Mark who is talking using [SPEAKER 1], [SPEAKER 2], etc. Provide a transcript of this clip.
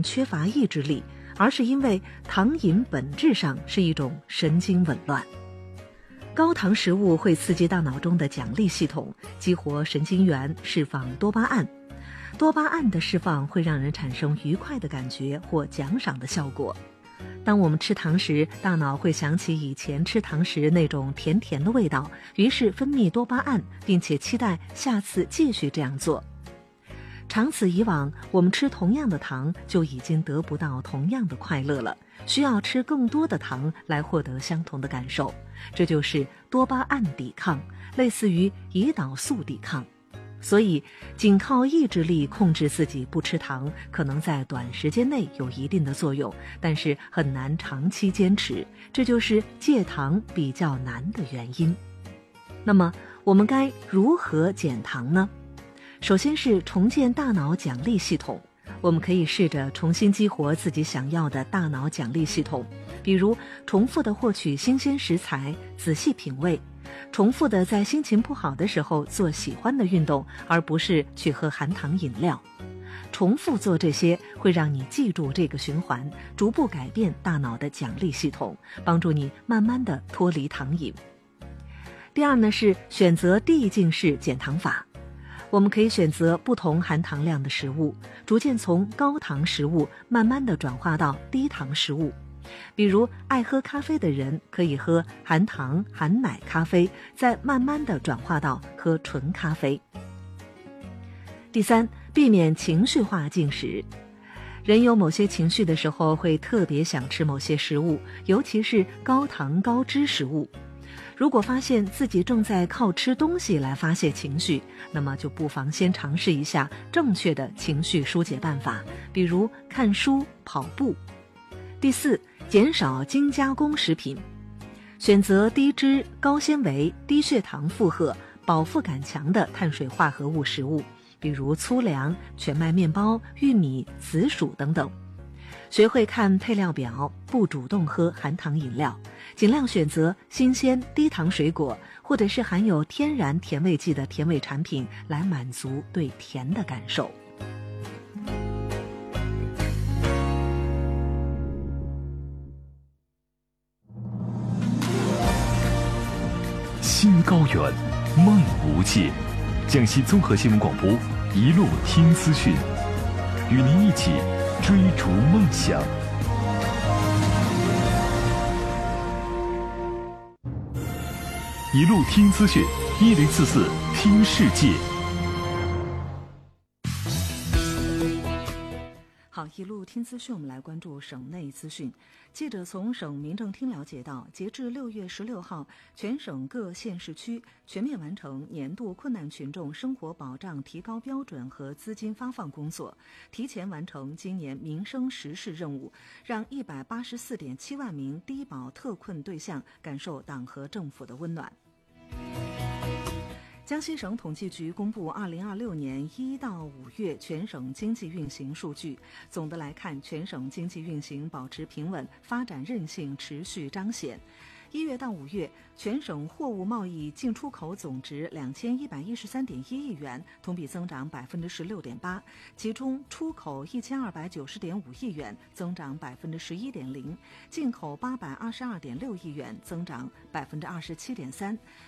[SPEAKER 1] 缺乏意志力，而是因为糖瘾本质上是一种神经紊乱。高糖食物会刺激大脑中的奖励系统，激活神经元，释放多巴胺。多巴胺的释放会让人产生愉快的感觉或奖赏的效果。当我们吃糖时，大脑会想起以前吃糖时那种甜甜的味道，于是分泌多巴胺，并且期待下次继续这样做。长此以往，我们吃同样的糖就已经得不到同样的快乐了，需要吃更多的糖来获得相同的感受。这就是多巴胺抵抗，类似于胰岛素抵抗。所以仅靠意志力控制自己不吃糖，可能在短时间内有一定的作用，但是很难长期坚持，这就是戒糖比较难的原因。那么我们该如何减糖呢？首先是重建大脑奖励系统，我们可以试着重新激活自己想要的大脑奖励系统，比如重复地获取新鲜食材，仔细品味，重复地在心情不好的时候做喜欢的运动，而不是去喝含糖饮料。重复做这些会让你记住这个循环，逐步改变大脑的奖励系统，帮助你慢慢地脱离糖瘾。第二呢，是选择递进式减糖法。我们可以选择不同含糖量的食物，逐渐从高糖食物慢慢地转化到低糖食物。比如爱喝咖啡的人可以喝含糖含奶咖啡，再慢慢地转化到喝纯咖啡。第三，避免情绪化进食。人有某些情绪的时候会特别想吃某些食物，尤其是高糖高脂食物。如果发现自己正在靠吃东西来发泄情绪，那么就不妨先尝试一下正确的情绪疏解办法，比如看书、跑步。第四，减少精加工食品，选择低脂、高纤维、低血糖负荷、饱腹感强的碳水化合物食物，比如粗粮、全麦面包、玉米、紫薯等等。学会看配料表，不主动喝含糖饮料，尽量选择新鲜低糖水果，或者是含有天然甜味剂的甜味产品，来满足对甜的感受。
[SPEAKER 2] 心高远，梦无界。江西综合新闻广播，一路听资讯，与您一起追逐梦想。一路听资讯，1044听世界。
[SPEAKER 1] 好，一路听资讯，我们来关注省内资讯。记者从省民政厅了解到，截至6月16号，全省各县市区全面完成年度困难群众生活保障提高标准和资金发放工作，提前完成今年民生实事任务，让184.7万名低保特困对象感受党和政府的温暖。江西省统计局公布2026年1到5月全省经济运行数据。总的来看，全省经济运行保持平稳，发展韧性持续彰显。1月到5月，全省货物贸易进出口总值2113.1亿元，同比增长16.8%，其中出口1290.5亿元，增长11.0%，进口822.6亿元，增长27.3%。